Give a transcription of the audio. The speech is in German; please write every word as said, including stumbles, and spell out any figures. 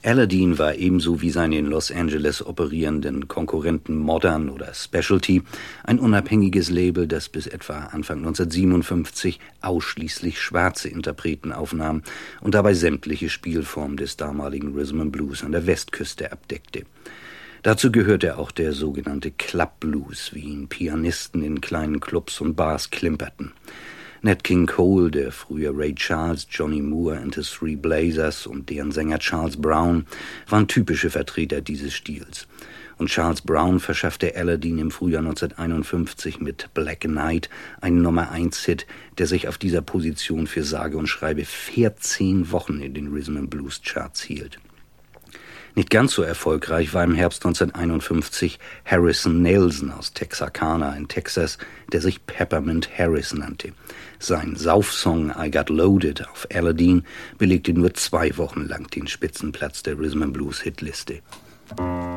Aladdin war ebenso wie seine in Los Angeles operierenden Konkurrenten Modern oder Specialty ein unabhängiges Label, das bis etwa Anfang neunzehnhundertsiebenundfünfzig ausschließlich schwarze Interpreten aufnahm und dabei sämtliche Spielformen des damaligen Rhythm and Blues an der Westküste abdeckte. Dazu gehörte auch der sogenannte Club Blues, wie ihn Pianisten in kleinen Clubs und Bars klimperten. Nat King Cole, der früher Ray Charles, Johnny Moore and his Three Blazers und deren Sänger Charles Brown waren typische Vertreter dieses Stils. Und Charles Brown verschaffte Aladdin im Frühjahr neunzehnhunderteinundfünfzig mit Black Knight einen Nummer-eins-Hit, der sich auf dieser Position für sage und schreibe vierzehn Wochen in den Rhythm and Blues Charts hielt. Nicht ganz so erfolgreich war im Herbst neunzehnhunderteinundfünfzig Harrison Nelson aus Texarkana in Texas, der sich Peppermint Harris nannte. Sein Saufsong I Got Loaded auf Aladdin belegte nur zwei Wochen lang den Spitzenplatz der Rhythm and Blues Hitliste.